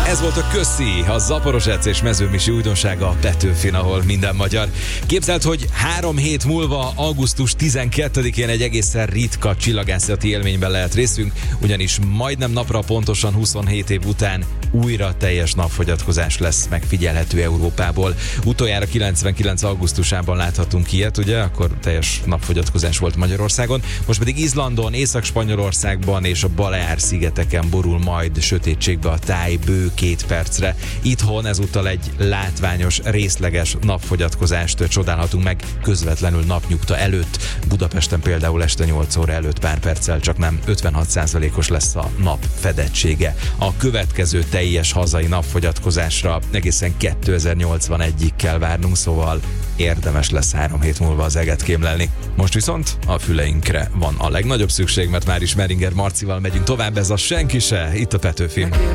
Ez volt a Köszi, a Zaporozsec és Mezőmisi újdonsága a Petőfin, ahol minden magyar. Képzeld, hogy 3 hét múlva, augusztus 12-én egy egészen ritka csillagászati élményben lehet részünk, ugyanis majdnem napra pontosan 27 év után újra teljes napfogyatkozás lesz megfigyelhető Európából. Utoljára 99. augusztusában láthatunk ilyet, ugye? Akkor teljes napfogyatkozás volt Magyarországon. Most pedig Izlandon, Észak-Spanyolországban és a Baleár-szigeteken borul majd sötétségbe a táj bő 2 percre. Itthon ezúttal egy látványos, részleges napfogyatkozást csodálhatunk meg közvetlenül napnyugta előtt. Budapesten például este 8 óra előtt pár perccel csak nem 56%-os lesz a nap fedettsége. A következő teljes hazai napfogyatkozásra egészen 2081-ig kell várnunk, szóval érdemes lesz 3 hét múlva az eget kémlelni. Most viszont a füleinkre van a legnagyobb szükség, mert már is Meringer Marcival megyünk tovább, ez a Senki se, itt a Petőfin.